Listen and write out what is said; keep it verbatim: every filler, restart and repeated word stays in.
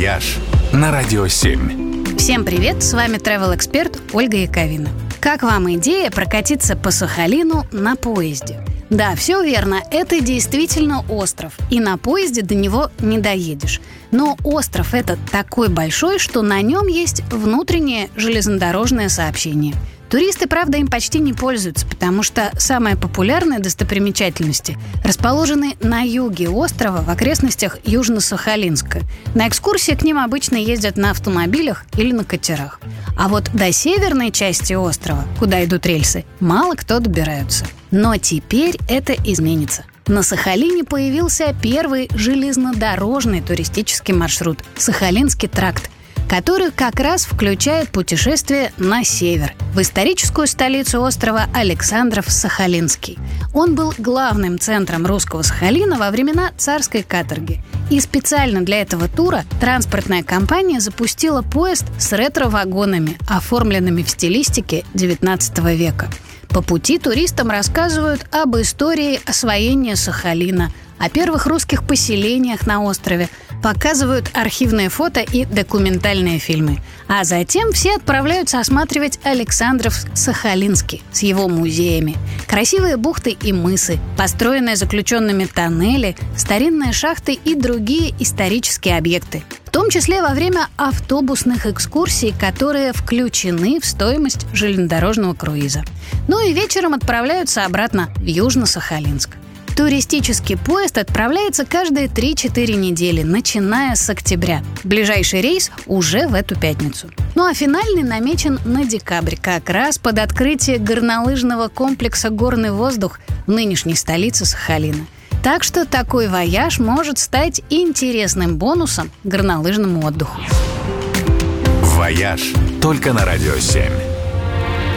«Вояж» на Радио семь. Всем привет, с вами travel-эксперт Ольга Яковина. Как вам идея прокатиться по Сахалину на поезде? Да, все верно, это действительно остров, и на поезде до него не доедешь. Но остров этот такой большой, что на нем есть внутреннее железнодорожное сообщение. Туристы, правда, им почти не пользуются, потому что самые популярные достопримечательности расположены на юге острова, в окрестностях Южно-Сахалинска. На экскурсии к ним обычно ездят на автомобилях или на катерах. А вот до северной части острова, куда идут рельсы, мало кто добирается. Но теперь это изменится. На Сахалине появился первый железнодорожный туристический маршрут – Сахалинский тракт, который как раз включает путешествие на север, в историческую столицу острова Александров-Сахалинский. Он был главным центром русского Сахалина во времена царской каторги. И специально для этого тура транспортная компания запустила поезд с ретро-вагонами, оформленными в стилистике девятнадцатого века. По пути туристам рассказывают об истории освоения Сахалина, о первых русских поселениях на острове, показывают архивные фото и документальные фильмы. А затем все отправляются осматривать Александров-Сахалинский с его музеями. Красивые бухты и мысы, построенные заключенными тоннели, старинные шахты и другие исторические объекты. В том числе во время автобусных экскурсий, которые включены в стоимость железнодорожного круиза. Ну и вечером отправляются обратно в Южно-Сахалинск. Туристический поезд отправляется каждые три-четыре недели, начиная с октября. Ближайший рейс уже в эту пятницу. Ну а финальный намечен на декабрь, как раз под открытие горнолыжного комплекса «Горный воздух» в нынешней столице Сахалина. Так что такой вояж может стать интересным бонусом к горнолыжному отдыху. «Вояж» только на Радио семь.